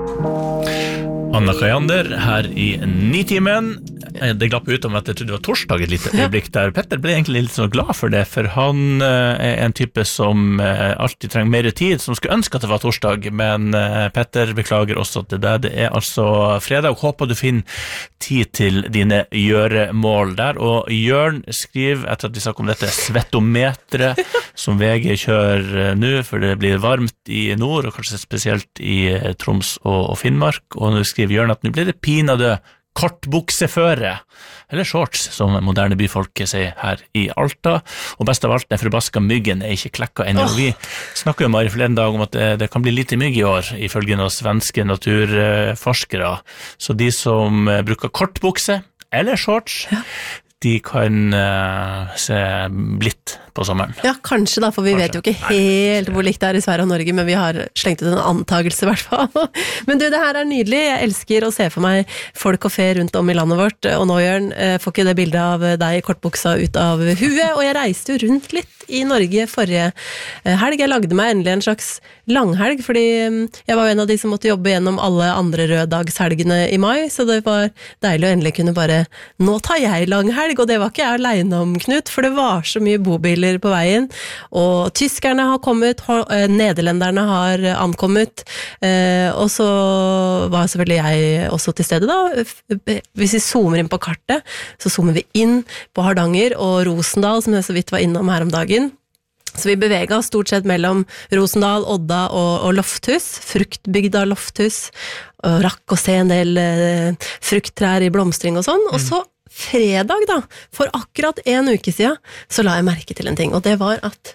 Anna Kajander her i Nitimen. Det glapp ut om at jeg trodde det var torsdag et lite øyeblikk der. Petter ble egentlig litt så glad for det, for han er en type som alltid trenger mer tid, som skulle ønske at det var torsdag, men Petter beklager også til deg. Det er altså fredag, håper du finner tid til dine gjøremål der, og Jørn skriver, etter at vi snakker om dette svettometret som VG kjører nå, for det blir varmt i nord, og kanskje spesielt i Troms og Finnmark, og nå skriver Jørn at nå blir det pinadø kortbukseføre, eller shorts, som moderne byfolk sier her i Alta, og best av alt, den forbaska myggen er ikke klekka ennå. Vi snakker jo bare forleden dag om at det kan bli lite mygg i år, ifølge noen svenske naturforskere, så de som bruker kortbukse, eller shorts, de kan se blitt på sommeren. Ja, kanskje da, for vi vet jo ikke helt hvor likt det er i Sverige og Norge, men vi har slengt ut en antagelse i hvert fall. Men du, det her er nydelig. Jeg elsker å se for meg folk og fe rundt om i landet vårt, og nå, Jørn, får ikke det bildet av deg i kortbuksa ut av huet, og jeg reiste jo rundt litt i Norge forrige helg. Jeg lagde meg endelig en slags langhelg, fordi jeg var jo en av de som måtte jobbe gjennom alle andre røddagshelgene i mai, så det var deilig å endelig kunne bare, nå tar jeg langhelg, og det var ikke jeg alene om, Knut, for det var så mye bobiler på veien, og tyskerne har kommet, nederlenderne har ankommet, og så var selvfølgelig jeg også til stede da. Hvis vi zoomer inn på kartet, så zoomer vi inn på Hardanger og Rosendal, som jeg så vidt var innom her om dagen. Så vi beveget oss stort sett mellom Rosendal, Odda og Lofthus, fruktbygda Lofthus, og rakk å se en del frukttrær i blomstring og sånn, og så fredag da, for akkurat en uke siden, så la jeg merke til en ting, og det var at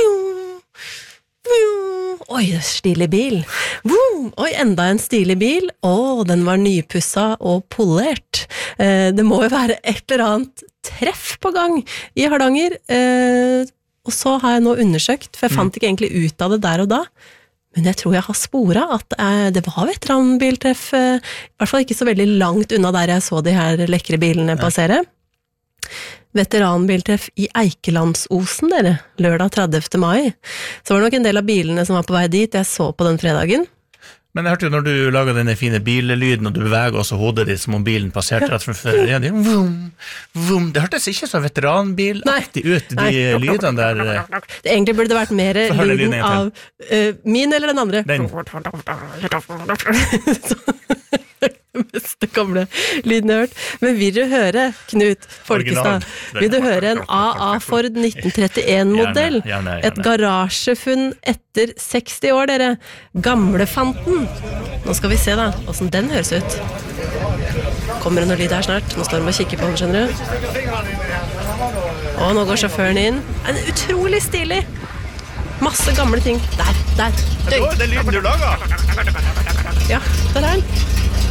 oi, stilig bil. Oi, enda en stilig bil. Den var nypussa og polert. Det må jo være et eller annet treff på gang i Hardanger. Og så har jeg nå undersøkt, for jeg fant ikke egentlig ut av det der og da, men jeg tror jeg har sporet at det var veteranbiltreff, i hvert fall ikke så veldig langt unna der jeg så de her lekre bilene passere. Veteranbiltreff i Eikelandsosen, dere, lørdag 30. mai. Så var det nok en del av bilene som var på vei dit, jeg så på den fredagen. Men jeg hørte jo når du laget denne fine billyden, og du beveger også hodet ditt som om bilen passerte rett framfor igjen. Vroom. Det hørtes ikke så veteranbilaktig ut, de lydene der. Egentlig burde det vært mer lyden av min eller den andre. Den. Beste gamle lyden jeg har hørt. Men vil du høre, Knut Folkestad, vil du høre en AA Ford 1931-modell? Gjerne. Et garasjefunn etter 60 år, dere. Gamlefanten. Nå skal vi se da, hvordan den høres ut. Kommer det noe lyd her snart? Nå står de og kikker på den, skjønner du? Og nå går sjåføren inn. En utrolig stilig. Masse gamle ting. Der. Det er lyden du lager. Ja, der er den.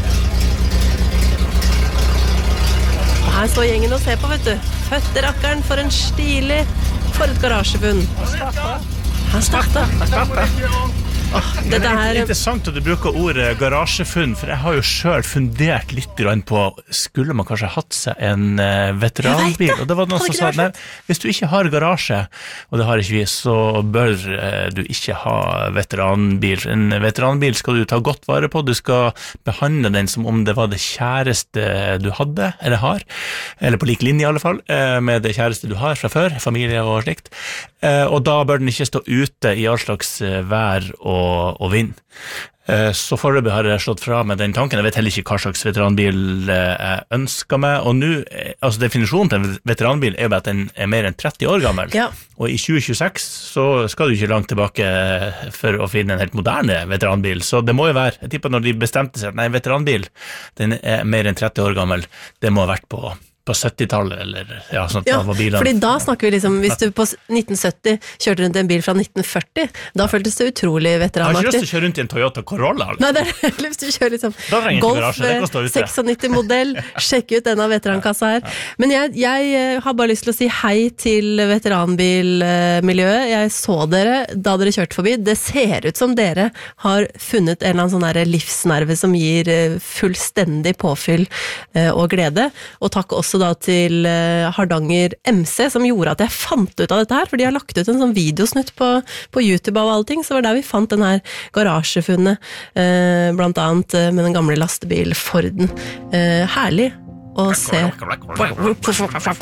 Her står gjengen og ser på, vet du. Føtterakkeren for en stilig for et garasjefunn. Han startet. Det er interessant at du bruker ordet garasjefunn, for jeg har jo selv fundert litt på, skulle man kanskje hatt seg en veteranbil? Og det var noen som sa, nei, hvis du ikke har garasje, og det har ikke vi, så bør du ikke ha veteranbil. En veteranbil skal du ta godt vare på, du skal behandle den som om det var det kjæreste du hadde, eller har, eller på lik linje i alle fall, med det kjæreste du har fra før, familie og slikt. Og da bør den ikke stå ute i all slags vær og vind. Så foreløpig har jeg slått fra med den tanken. Jeg vet heller ikke hva slags veteranbil jeg ønsker meg. Og nå, altså definisjonen til en veteranbil er jo at den er mer enn 30 år gammel. Ja. Og i 2026 så skal du ikke langt tilbake for å finne en helt moderne veteranbil. Så det må jo være, jeg tipper når de bestemte seg at nei, veteranbil, den er mer enn 30 år gammel, det må ha vært på 70-tallet, eller ja, sånn at da var bilene. Fordi da snakker vi liksom, hvis du på 1970 kjørte rundt en bil fra 1940, da føltes det utrolig veteranaktig. Jeg har ikke lyst til å kjøre rundt i en Toyota Corolla. Nei, det er lyst til å kjøre liksom Golf 96-modell, sjekke ut denne veterankassa her. Men jeg har bare lyst til å si hei til veteranbilmiljøet. Jeg så dere da dere kjørte forbi. Det ser ut som dere har funnet en eller annen sånn der livsnerve som gir fullstendig påfyll og glede. Og takk også også da til Hardanger MC, som gjorde at jeg fant ut av dette her, for de har lagt ut en sånn videosnutt på YouTube av alle ting, så var der vi fant den her garasjefunnet, blant annet med den gamle lastebil Forden. Herlig å se.